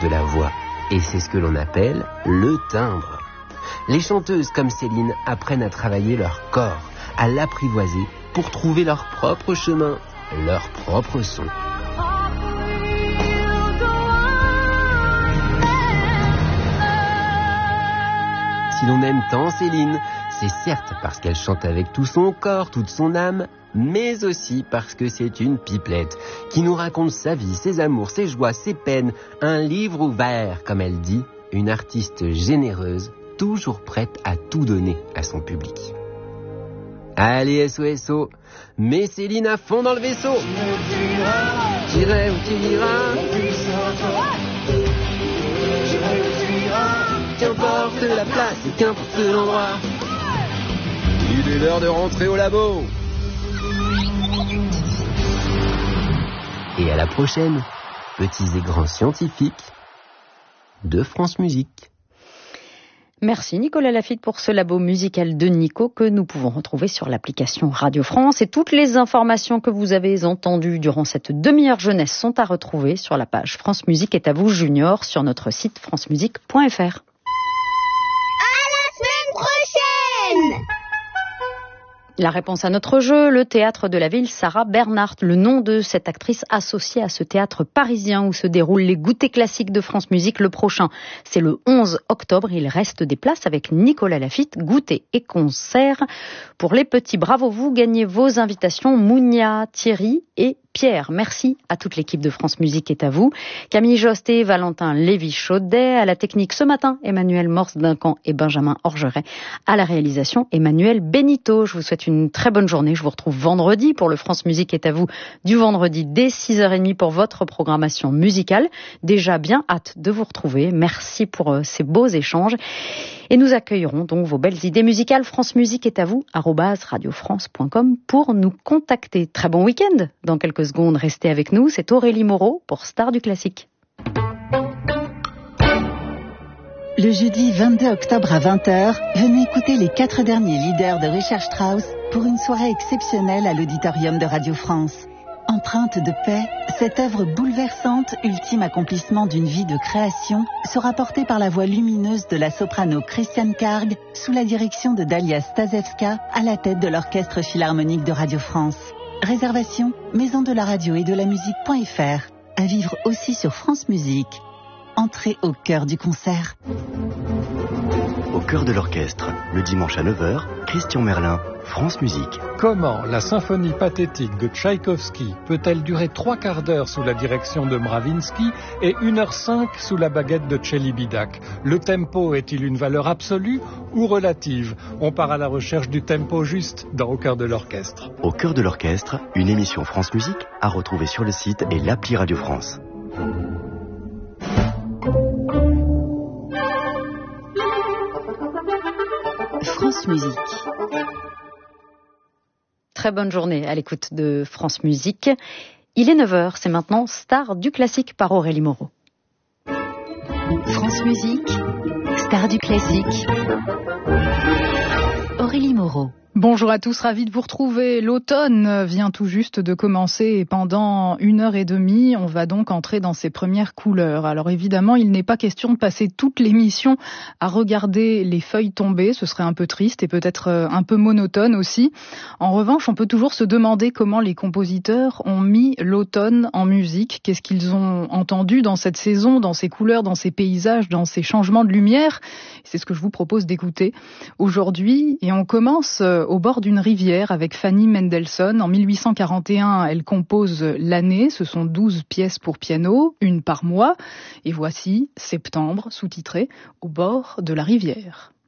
de la voix. Et c'est ce que l'on appelle le timbre. Les chanteuses comme Céline apprennent à travailler leur corps, à l'apprivoiser pour trouver leur propre chemin, leur propre son. Si l'on aime tant Céline, c'est certes parce qu'elle chante avec tout son corps, toute son âme, mais aussi parce que c'est une pipelette qui nous raconte sa vie, ses amours, ses joies, ses peines, un livre ouvert, comme elle dit, une artiste généreuse, toujours prête à tout donner à son public. Allez SOSO, mets Céline à fond dans le vaisseau. J'irai où tu iras, qu'importe la place et qu'importe l'endroit. Il est l'heure de rentrer au labo. Et à la prochaine, petits et grands scientifiques de France Musique. Merci Nicolas Laffitte pour ce labo musical de Nico que nous pouvons retrouver sur l'application Radio France. Et toutes les informations que vous avez entendues durant cette demi-heure jeunesse sont à retrouver sur la page France Musique est à vous Junior sur notre site francemusique.fr. Prochaine! La réponse à notre jeu, le théâtre de la ville Sarah Bernhardt, le nom de cette actrice associée à ce théâtre parisien où se déroulent les goûters classiques de France Musique. Le prochain, c'est le 11 octobre. Il reste des places avec Nicolas Laffitte, goûter et concert. Pour les petits, bravo vous, gagnez vos invitations Mounia, Thierry et Pierre. Merci à toute l'équipe de France Musique est à vous. Camille Jost et Valentin Lévy-Chaudet. À la technique ce matin, Emmanuel Morse-Duncan et Benjamin Orgeret. À la réalisation, Emmanuel Benito. Je vous souhaite une très bonne journée. Je vous retrouve vendredi pour le France Musique est à vous du vendredi dès 6h30 pour votre programmation musicale. Déjà bien hâte de vous retrouver. Merci pour ces beaux échanges. Et nous accueillerons donc vos belles idées musicales. France Musique est à vous, @radiofrance.com pour nous contacter. Très bon week-end. Dans quelques secondes, restez avec nous. C'est Aurélie Moreau pour Star du Classique. Le jeudi 22 octobre à 20h, venez écouter les 4 derniers leaders de Richard Strauss pour une soirée exceptionnelle à l'auditorium de Radio France. Empreinte de paix, cette œuvre bouleversante, ultime accomplissement d'une vie de création, sera portée par la voix lumineuse de la soprano Christiane Karg sous la direction de Dalia Stasevska à la tête de l'Orchestre Philharmonique de Radio France. Réservation, maison de la radio et de la musique.fr. À vivre aussi sur France Musique. Entrez au cœur du concert. Au cœur de l'orchestre, le dimanche à 9h, Christian Merlin, France Musique. Comment la symphonie pathétique de Tchaïkovski peut-elle durer 3/4 d'heure sous la direction de Mravinsky et 1h05 sous la baguette de Celibidache? Le tempo est-il une valeur absolue ou relative? On part à la recherche du tempo juste dans Au cœur de l'orchestre. Au cœur de l'orchestre, une émission France Musique à retrouver sur le site et l'appli Radio France. France Musique. Très bonne journée à l'écoute de France Musique. Il est 9h, c'est maintenant Star du Classique par Aurélie Moreau. France Musique, Star du Classique. Aurélie Moreau. Bonjour à tous, ravi de vous retrouver. L'automne vient tout juste de commencer et pendant 1h30, on va donc entrer dans ses premières couleurs. Alors évidemment, il n'est pas question de passer toute l'émission à regarder les feuilles tomber, ce serait un peu triste et peut-être un peu monotone aussi. En revanche, on peut toujours se demander comment les compositeurs ont mis l'automne en musique. Qu'est-ce qu'ils ont entendu dans cette saison, dans ces couleurs, dans ces paysages, dans ces changements de lumière? C'est ce que je vous propose d'écouter aujourd'hui et on commence au bord d'une rivière avec Fanny Mendelssohn. En 1841, elle compose l'année. Ce sont 12 pièces pour piano, une par mois. Et voici Septembre, sous-titré, au bord de la rivière.